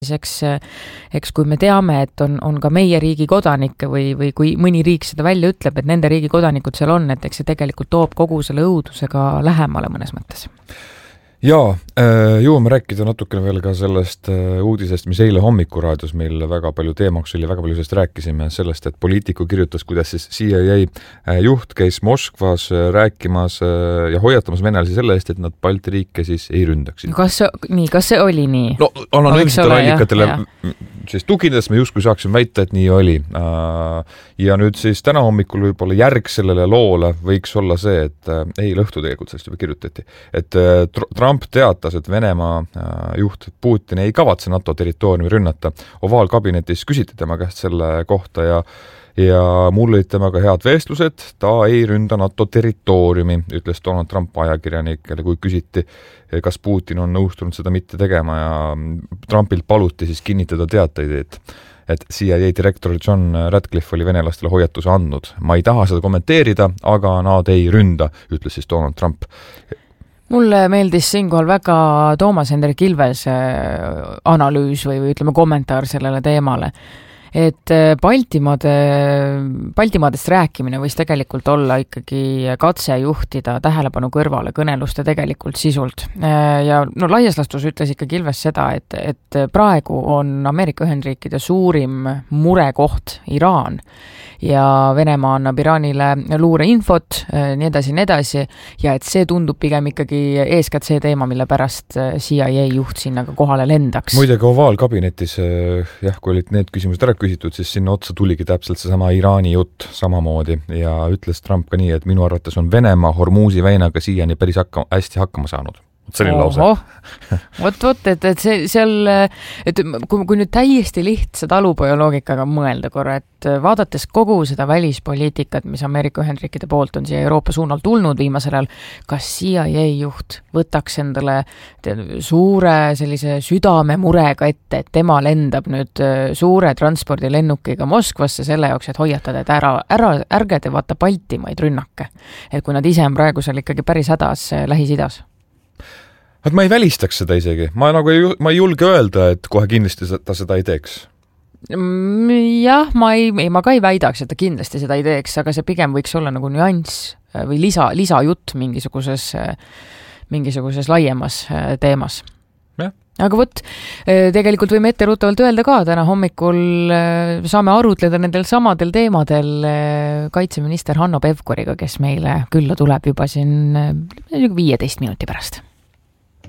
eks kui me teame, et on ka meie riigi kodanikke või kui mõni riik seda välja ütleb, et nende riigi kodanikud seal on, et eks see tegelikult toob kogu selle õudusega lähemale mõnes mõttes. Jaa, jõuame rääkida natukene veel ka sellest uudisest, mis eile hommikuraadios meil väga palju teemaks oli, väga palju sellest rääkisime, sellest, et poliitiku kirjutas, kuidas siis CIA juht käis Moskvas rääkimas ja hoiatamas venelasi selle eest, et nad Balti riike siis ei ründaks. Kas see oli nii? No, anonüümsetele allikatele siis tuginedes me justkui saaksime väita, et nii oli. Ja nüüd siis täna hommikul võib-olla järg sellele loole võiks olla see, et eile õhtu tegelikult sellest juba kirjutati, et Trump teatas, et Venemaa juht Putin ei kavatse NATO territooriumi rünnata. Ovaalkabinetis küsiti tema käest selle kohta ja mul olid temaga head vestlused, ta ei ründa NATO territooriumi, ütles Donald Trump ajakirjanikele, kui küsiti, kas Putin on nõustunud seda mitte tegema ja Trumpilt paluti siis kinnitada teateid, et CIA direktor John Ratcliffe oli venelastele hoiatuse andnud. Ma ei taha seda kommenteerida, aga nad ei ründa, ütles siis Donald Trump. Mulle meeldis siinkohal väga Toomas Hendrik Ilvese analüüs või ütleme kommentaar sellele teemale, et Baltimaadest rääkimine võis tegelikult olla ikkagi katse juhtida tähelepanu kõrvale kõneluste tegelikult sisult. Ja laias laastus ütles ikkagi Ilves seda, et praegu on Ameerika Ühendriikide suurim murekoht Iraan ja Venemaa annab Iraanile luureinfot, nii edasi, ja et see tundub pigem ikkagi eeskätt see teema, mille pärast CIA juht sinna ka kohale lendaks. Muidega ovaalkabinetis, kui olid need küsimused ära küsitud, siis sinna otsa tuligi täpselt seesama Iraani jutt samamoodi ja ütles Trump ka nii, et minu arvates on Venemaa Hormuzi väinaga siiani päris hästi hakkama saanud. Selline lause. et see seal, et kui nüüd täiesti lihtsa talupoja-loogikaga mõelda korra, et vaadates kogu seda välispoliitikat, mis Ameerika Ühendriikide poolt on siia Euroopa suunal tulnud viimasel ajal, kas CIA juht võtaks endale suure sellise südame murega ette, et tema lendab nüüd suure transpordilennukiga Moskvasse selle jaoks, et hoiatada, et ärge te vaata Baltimaid rünnake. Et kui nad ise on praegu seal ikkagi päris hädas Lähis-Idas. Et ma ei välistaks seda isegi. Ma ei julge öelda, et kohe kindlasti ta seda ei teeks. Jah, ma ka ei väidaks, et ta kindlasti seda ei teeks, aga see pigem võiks olla nagu nüanss või lisajutt mingisuguses laiemas teemas. Ja. Aga tegelikult võime etteruutavalt öelda ka, täna hommikul saame arutleda nendel samadel teemadel kaitseminister Hanno Pevkuriga, kes meile külla tuleb juba siin 15 minuti pärast.